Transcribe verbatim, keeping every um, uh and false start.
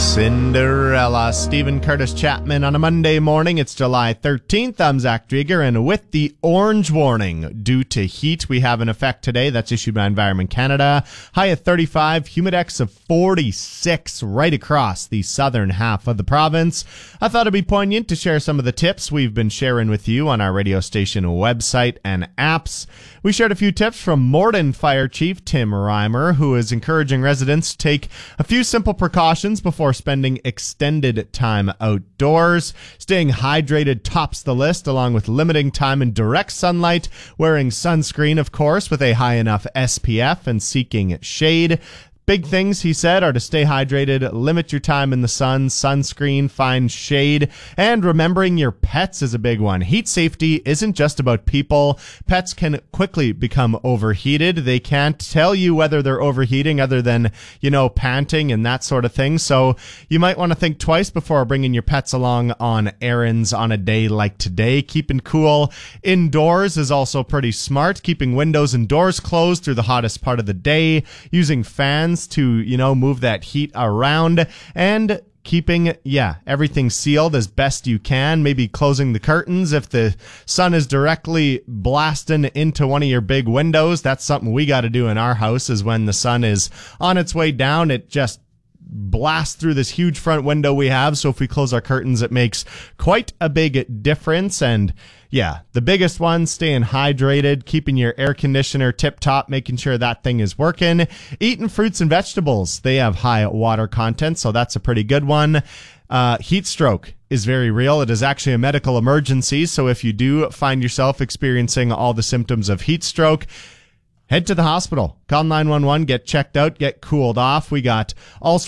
Cinderella. Stephen Curtis Chapman on a Monday morning. It's July thirteenth. I'm Zach Drieger, and with the orange warning due to heat we have in effect today, that's issued by Environment Canada. High of thirty-five, humidex of forty-six right across the southern half of the province. I thought it'd be poignant to share some of the tips we've been sharing with you on our radio station website and apps. We shared a few tips from Morden Fire Chief Tim Reimer, who is encouraging residents to take a few simple precautions before spending extended time outdoors. Staying hydrated tops the list, along with limiting time in direct sunlight, wearing sunscreen, of course, with a high enough S P F, and seeking shade. Big things, he said, are to stay hydrated, limit your time in the sun, sunscreen, find shade, and remembering your pets is a big one. Heat safety isn't just about people. Pets can quickly become overheated. They can't tell you whether they're overheating other than, you know, panting and that sort of thing. So you might want to think twice before bringing your pets along on errands on a day like today. Keeping cool indoors is also pretty smart. Keeping windows and doors closed through the hottest part of the day. Using fans to, you know, move that heat around, and keeping, yeah, everything sealed as best you can. Maybe closing the curtains if the sun is directly blasting into one of your big windows. That's something we got to do in our house, is when the sun is on its way down, it just blast through this huge front window we have. So if we close our curtains, it makes quite a big difference. And yeah, the biggest one, staying hydrated, keeping your air conditioner tip top, making sure that thing is working. Eating fruits and vegetables. They have high water content, so that's a pretty good one. Uh, heat stroke is very real. It is actually a medical emergency. So if you do find yourself experiencing all the symptoms of heat stroke, head to the hospital. Call nine one one, get checked out, get cooled off. We got all